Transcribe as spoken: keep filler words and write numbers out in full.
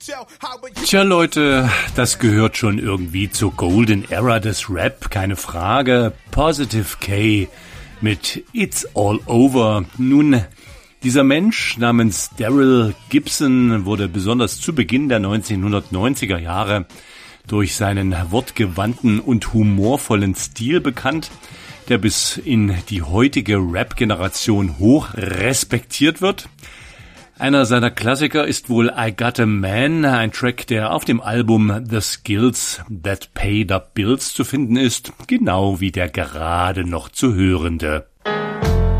Tja Leute, das gehört schon irgendwie zur Golden Era des Rap, keine Frage. Positive K mit It's All Over. Nun, dieser Mensch namens Daryl Gibson wurde besonders zu Beginn der neunzehnhundertneunziger Jahre durch seinen wortgewandten und humorvollen Stil bekannt, der bis in die heutige Rap-Generation hoch respektiert wird. Einer seiner Klassiker ist wohl I Got a Man, ein Track, der auf dem Album The Skills That Paid Up Bills zu finden ist, genau wie der gerade noch zu hörende.